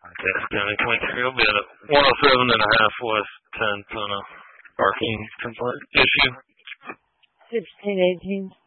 Cass County 23 will be at 107 and a half west 10th on a parking complaint issue. 1618.